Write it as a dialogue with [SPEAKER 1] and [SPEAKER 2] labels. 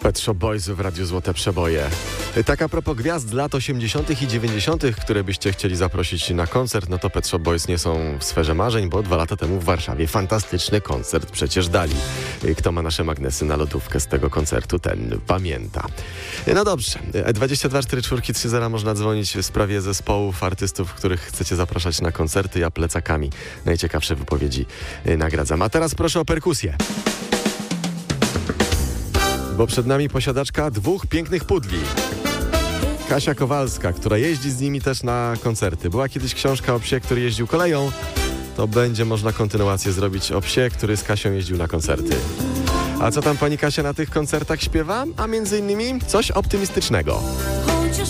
[SPEAKER 1] Pet Shop Boys w Radiu Złote Przeboje. Tak a propos gwiazd lat 80. i 90., które byście chcieli zaprosić na koncert, no to Pet Shop Boys nie są w sferze marzeń, bo 2 lata temu w Warszawie fantastyczny koncert przecież dali. Kto ma nasze magnesy na lodówkę z tego koncertu, ten pamięta. No dobrze, 22 44 30 można dzwonić w sprawie zespołów, artystów, których chcecie zapraszać na koncerty. Ja plecakami najciekawsze wypowiedzi nagradzam. A teraz proszę o perkusję. Bo przed nami posiadaczka 2 pięknych pudli. Kasia Kowalska, która jeździ z nimi też na koncerty. Była kiedyś książka o psie, który jeździł koleją. To będzie można kontynuację zrobić o psie, który z Kasią jeździł na koncerty. A co tam pani Kasia na tych koncertach śpiewa? A między innymi coś optymistycznego.